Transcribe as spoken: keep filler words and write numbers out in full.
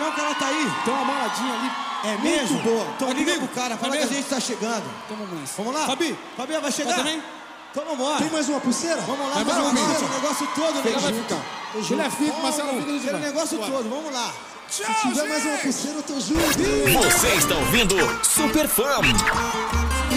não que ela tá aí? Tem uma maladinha ali. É mesmo? Muito boa. Então liga pro cara, fala que a gente tá chegando. Então vamos nessa. Vamos lá? Fabi. Fabi, vai chegar? Vai também? Então vambora. Tem mais uma pulseira? Vamos lá, Vai mais embora, uma amigo. vez, o negócio todo, né? Ela vai ficar. Ele é fico, Marcelo fica no Aquele negócio Bora. todo, vamos lá. Se tiver mais uma pulseira, eu tô junto. Você está ouvindo Super Fã.